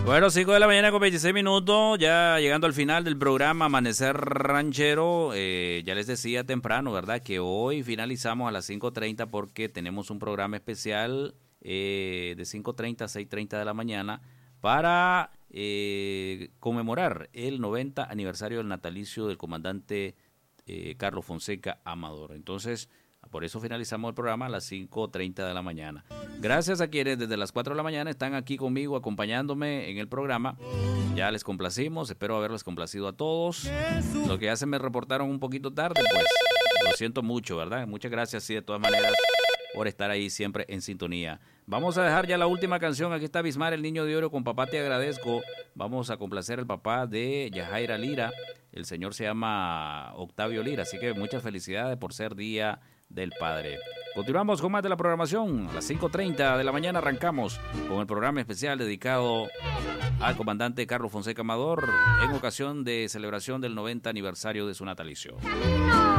Bueno, 5 de la mañana con 26 minutos, ya llegando al final del programa Amanecer Ranchero. Ya les decía temprano, ¿verdad? Que hoy finalizamos a las 5:30 porque tenemos un programa especial de 5:30 a 6:30 de la mañana para conmemorar el 90 aniversario del natalicio del comandante Carlos Fonseca Amador. Entonces, por eso finalizamos el programa a las 5:30 de la mañana. Gracias a quienes desde las 4 de la mañana están aquí conmigo acompañándome en el programa. Ya les complacimos, espero haberles complacido a todos. Lo que ya se me reportaron un poquito tarde, pues lo siento mucho, ¿verdad? Muchas gracias, sí, de todas maneras, por estar ahí siempre en sintonía. Vamos a dejar ya la última canción. Aquí está Bismar, el niño de oro, con Papá te agradezco. Vamos a complacer al papá de Yajaira Lira. El señor se llama Octavio Lira, así que muchas felicidades por ser Día del Padre. Continuamos con más de la programación. A las 5:30 de la mañana arrancamos con el programa especial dedicado al comandante Carlos Fonseca Amador en ocasión de celebración del 90 aniversario de su natalicio.